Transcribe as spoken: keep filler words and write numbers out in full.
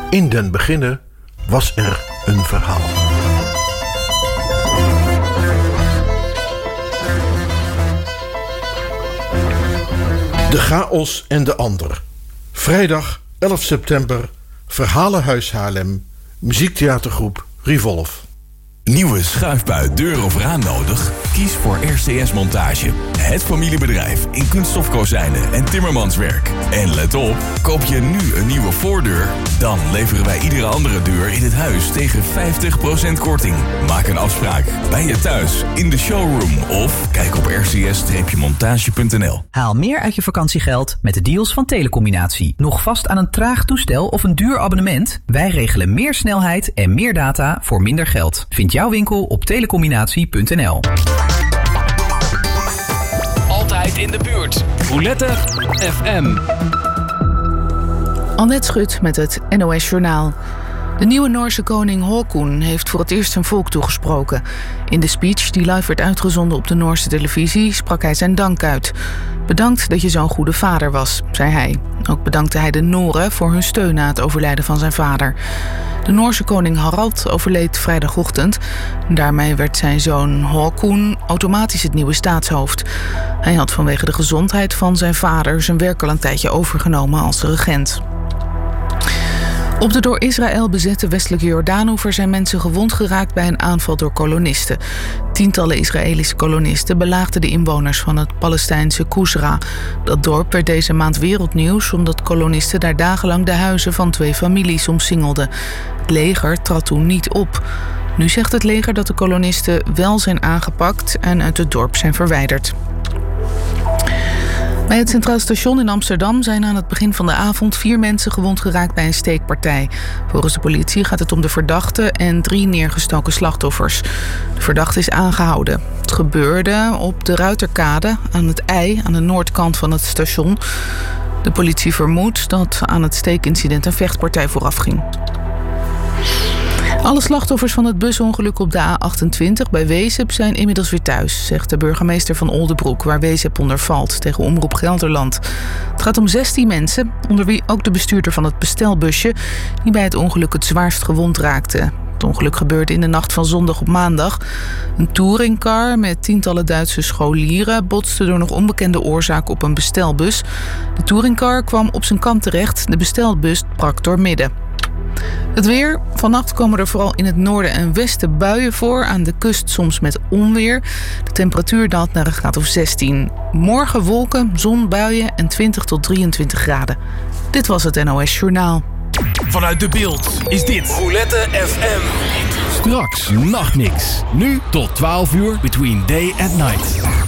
In den beginne was er een verhaal. De chaos en de ander. Vrijdag elf september, Verhalenhuis Haarlem, muziektheatergroep Revolve. Nieuwe schuifbui, deur of raam nodig? Kies voor R C S Montage. Het familiebedrijf in kunststofkozijnen en timmermanswerk. En let op, koop je nu een nieuwe voordeur? Dan leveren wij iedere andere deur in het huis tegen vijftig procent korting. Maak een afspraak bij je thuis, in de showroom of kijk op r c s montage punt n l. Haal meer uit je vakantiegeld met de deals van Telecombinatie. Nog vast aan een traag toestel of een duur abonnement? Wij regelen meer snelheid en meer data voor minder geld. Vind jouw winkel op telecombinatie punt n l. Altijd in de buurt. Roulette F M. Annette Schut met het N O S Journaal. De nieuwe Noorse koning Haakon heeft voor het eerst zijn volk toegesproken. In de speech die live werd uitgezonden op de Noorse televisie sprak hij zijn dank uit. Bedankt dat je zo'n goede vader was, zei hij. Ook bedankte hij de Noren voor hun steun na het overlijden van zijn vader. De Noorse koning Harald overleed vrijdagochtend. Daarmee werd zijn zoon Haakon automatisch het nieuwe staatshoofd. Hij had vanwege de gezondheid van zijn vader zijn werk al een tijdje overgenomen als regent. Op de door Israël bezette westelijke Jordaanoever zijn mensen gewond geraakt bij een aanval door kolonisten. Tientallen Israëlische kolonisten belaagden de inwoners van het Palestijnse Kusra. Dat dorp werd deze maand wereldnieuws omdat kolonisten daar dagenlang de huizen van twee families omsingelden. Het leger trad toen niet op. Nu zegt het leger dat de kolonisten wel zijn aangepakt en uit het dorp zijn verwijderd. Bij het Centraal Station in Amsterdam zijn aan het begin van de avond vier mensen gewond geraakt bij een steekpartij. Volgens de politie gaat het om de verdachte en drie neergestoken slachtoffers. De verdachte is aangehouden. Het gebeurde op de Ruiterkade aan het IJ, aan de noordkant van het station. De politie vermoedt dat aan het steekincident een vechtpartij voorafging. Alle slachtoffers van het busongeluk op de A achtentwintig bij Wezep zijn inmiddels weer thuis, zegt de burgemeester van Oldebroek, waar Wezep onder valt, tegen Omroep Gelderland. Het gaat om zestien mensen, onder wie ook de bestuurder van het bestelbusje, die bij het ongeluk het zwaarst gewond raakte. Het ongeluk gebeurde in de nacht van zondag op maandag. Een touringcar met tientallen Duitse scholieren botste door nog onbekende oorzaak op een bestelbus. De touringcar kwam op zijn kant terecht, de bestelbus brak doormidden. Het weer. Vannacht komen er vooral in het noorden en westen buien voor. Aan de kust soms met onweer. De temperatuur daalt naar een graad of zestien. Morgen wolken, zon, buien en twintig tot drieëntwintig graden. Dit was het N O S Journaal. Vanuit de Beeld is dit Roulette F M. Straks Nachtmix. Nu tot twaalf uur between day and night.